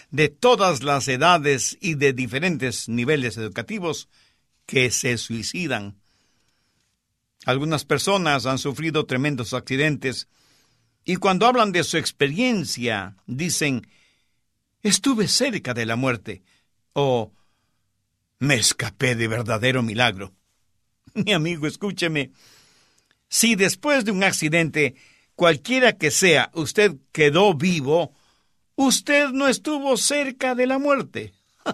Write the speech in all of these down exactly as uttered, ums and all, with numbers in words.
de todas las edades y de diferentes niveles educativos que se suicidan. Algunas personas han sufrido tremendos accidentes y cuando hablan de su experiencia dicen, estuve cerca de la muerte o me escapé de verdadero milagro. Mi amigo, escúcheme, si después de un accidente, cualquiera que sea, usted quedó vivo, usted no estuvo cerca de la muerte.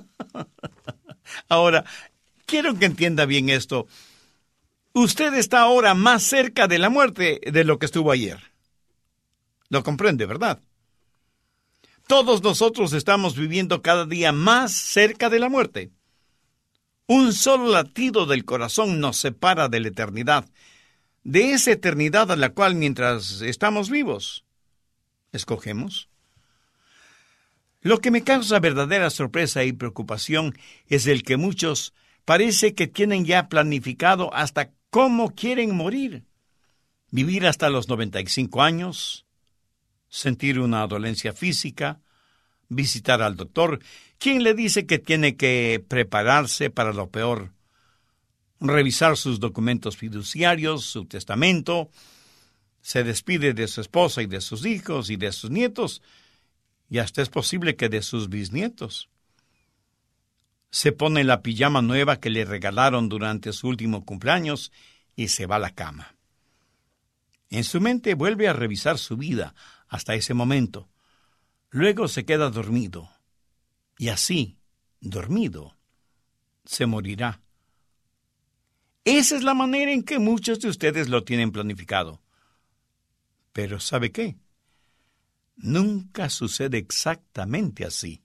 Ahora, quiero que entienda bien esto. Usted está ahora más cerca de la muerte de lo que estuvo ayer. Lo comprende, ¿verdad? Todos nosotros estamos viviendo cada día más cerca de la muerte. Un solo latido del corazón nos separa de la eternidad, de esa eternidad a la cual mientras estamos vivos, escogemos. Lo que me causa verdadera sorpresa y preocupación es el que muchos parece que tienen ya planificado hasta cómo quieren morir. Vivir hasta los noventa y cinco años, sentir una dolencia física, visitar al doctor, quien le dice que tiene que prepararse para lo peor, revisar sus documentos fiduciarios, su testamento, se despide de su esposa y de sus hijos y de sus nietos, y hasta es posible que de sus bisnietos. Se pone la pijama nueva que le regalaron durante su último cumpleaños y se va a la cama. En su mente vuelve a revisar su vida hasta ese momento. Luego se queda dormido. Y así, dormido, se morirá. Esa es la manera en que muchos de ustedes lo tienen planificado. Pero ¿sabe qué? Nunca sucede exactamente así.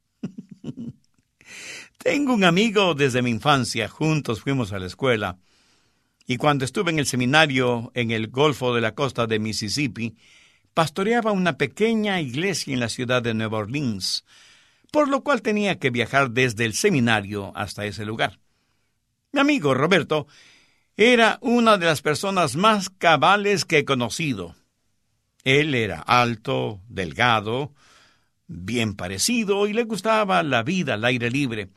Tengo un amigo desde mi infancia, juntos fuimos a la escuela, y cuando estuve en el seminario en el Golfo de la costa de Mississippi, pastoreaba una pequeña iglesia en la ciudad de Nueva Orleans, por lo cual tenía que viajar desde el seminario hasta ese lugar. Mi amigo Roberto era una de las personas más cabales que he conocido. Él era alto, delgado, bien parecido y le gustaba la vida al aire libre.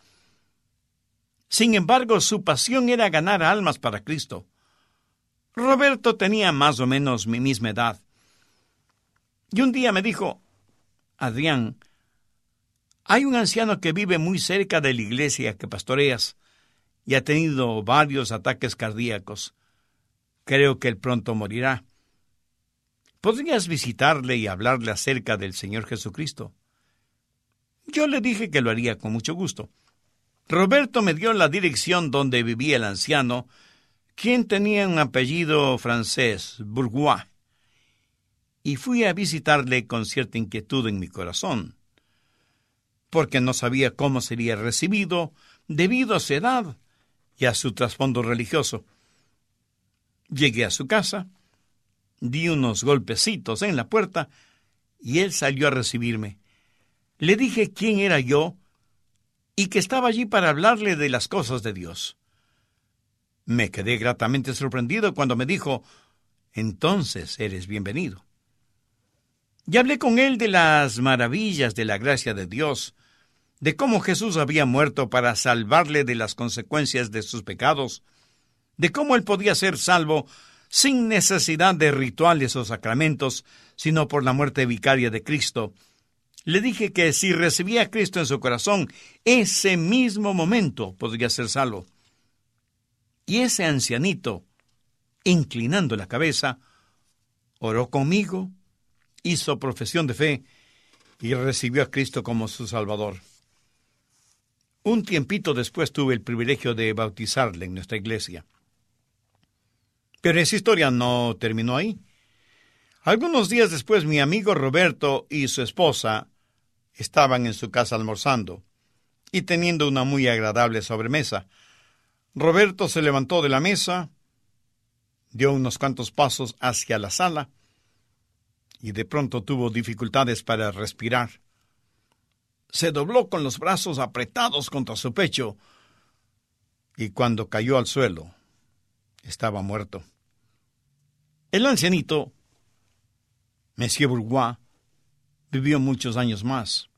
Sin embargo, su pasión era ganar almas para Cristo. Roberto tenía más o menos mi misma edad. Y un día me dijo, Adrián, hay un anciano que vive muy cerca de la iglesia que pastoreas y ha tenido varios ataques cardíacos. Creo que él pronto morirá. ¿Podrías visitarle y hablarle acerca del Señor Jesucristo? Yo le dije que lo haría con mucho gusto. Roberto me dio la dirección donde vivía el anciano, quien tenía un apellido francés, Bourgois, y fui a visitarle con cierta inquietud en mi corazón, porque no sabía cómo sería recibido debido a su edad y a su trasfondo religioso. Llegué a su casa, di unos golpecitos en la puerta y él salió a recibirme. Le dije quién era yo y que estaba allí para hablarle de las cosas de Dios. Me quedé gratamente sorprendido cuando me dijo, entonces eres bienvenido. Y hablé con él de las maravillas de la gracia de Dios, de cómo Jesús había muerto para salvarle de las consecuencias de sus pecados, de cómo él podía ser salvo sin necesidad de rituales o sacramentos, sino por la muerte vicaria de Cristo. Le dije que si recibía a Cristo en su corazón, ese mismo momento podría ser salvo. Y ese ancianito, inclinando la cabeza, oró conmigo, hizo profesión de fe y recibió a Cristo como su Salvador. Un tiempito después tuve el privilegio de bautizarle en nuestra iglesia. Pero esa historia no terminó ahí. Algunos días después, mi amigo Roberto y su esposa estaban en su casa almorzando y teniendo una muy agradable sobremesa. Roberto se levantó de la mesa, dio unos cuantos pasos hacia la sala y de pronto tuvo dificultades para respirar. Se dobló con los brazos apretados contra su pecho y cuando cayó al suelo, estaba muerto. El ancianito, Monsieur Bourgois, vivió muchos años más.